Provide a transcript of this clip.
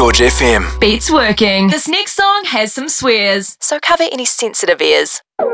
George FM. Beats working. This next song has some swears, so cover any sensitive ears.